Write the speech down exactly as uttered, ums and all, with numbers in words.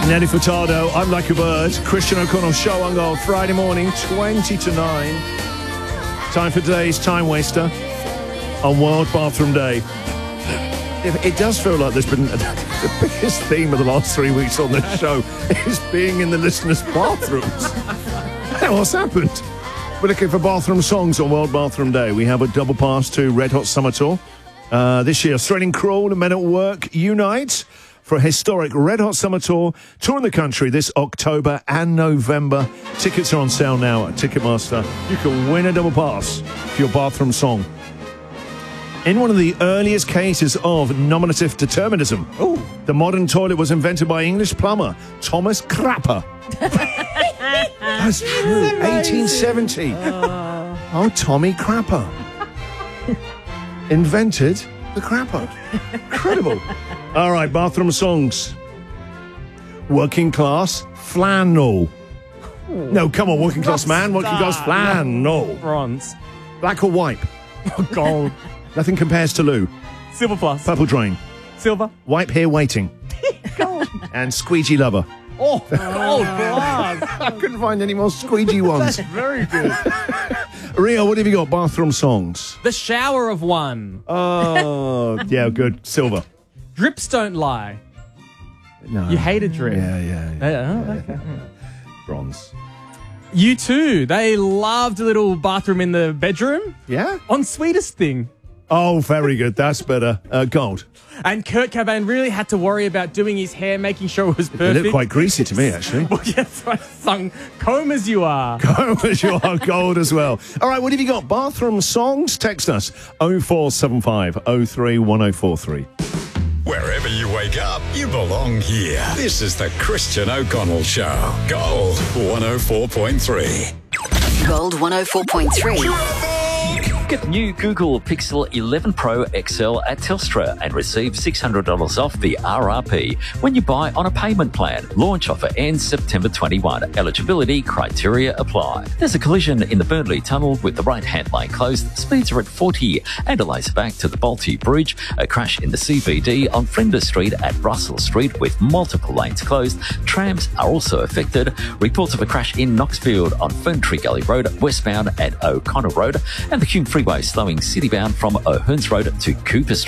Nelly Furtado, I'm Like a Bird. Christian O'Connell Show on Gold, Friday morning, twenty to nine. Time for today's Time Waster on World Bathroom Day. It, it does feel like there's been the biggest theme of the last three weeks on this show is being in the listeners' bathrooms. What's happened? We're looking for bathroom songs on World Bathroom Day. We have a double pass to Red Hot Summer Tour. Uh, this year, Threading Crawl and Men at Work unite for a historic Red Hot Summer Tour, touring the country this October and November. Tickets are on sale now at Ticketmaster. You can win a double pass for your bathroom song. In one of the earliest cases of nominative determinism, Ooh. the modern toilet was invented by English plumber Thomas Crapper. That's true. eighteen seventy. Oh, oh Tommy Crapper. Invented the crapper. Incredible. All right, bathroom songs. Working Class Flannel. Ooh. No, come on, Working Class Man. Working Class Flannel. Bronze. Black or Wipe? Oh, gold. Nothing Compares to Lou. Silver Plus. Purple Drain. Silver. Wipe Here Waiting. Gold. And Squeegee Lover. Oh, gold glass. I couldn't find any more squeegee ones. That's very good. Rio, what have you got? Bathroom songs. The Shower of One. Oh, yeah, good. Silver. Drips Don't Lie. No. You hate a drip. Yeah, yeah. yeah. Uh, oh, okay. Bronze. You too. They loved a little bathroom in the bedroom. Yeah? On Sweetest Thing. Oh, very good. That's better. Uh, gold. And Kurt Cobain really had to worry about doing his hair, making sure it was perfect. They look quite greasy to me, actually. Well, yes, I sung Comb As You Are. Comb As You Are, gold as well. All right, what have you got? Bathroom songs? Text us oh four seven five oh three one oh four three. Wherever you wake up, you belong here. This is the Christian O'Connell Show. Gold one oh four point three. Gold one oh four point three. Get the new Google Pixel eleven Pro X L at Telstra and receive six hundred dollars off the R R P when you buy on a payment plan. Launch offer ends September twenty-first. Eligibility criteria apply. There's a collision in the Burnley Tunnel with the right-hand lane closed. Speeds are at forty and a laser back to the Balti Bridge. A crash in the C B D on Flinders Street at Russell Street with multiple lanes closed. Trams are also affected. Reports of a crash in Knoxfield on Ferntree Gully Road, westbound at O'Connor Road, and the Hume Freeway slowing citybound from O'Hearns Road to Cooper Street.